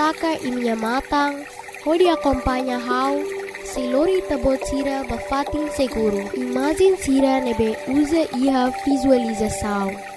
ataca e minha matang, hodi acompanha how, se lori tabot sira bafatin seguro. Imagem sira nebe usa iha visualização.